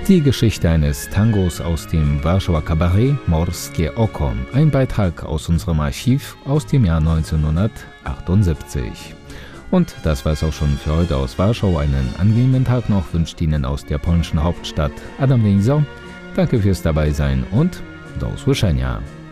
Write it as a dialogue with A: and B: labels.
A: Die Geschichte eines Tangos aus dem Warschauer Kabarett Morskie Oko. Ein Beitrag aus unserem Archiv aus dem Jahr 1978. Und das war es auch schon für heute aus Warschau. Einen angenehmen Tag noch wünscht Ihnen aus der polnischen Hauptstadt Adam Lejzo. Danke fürs Dabeisein und do usłyszenia.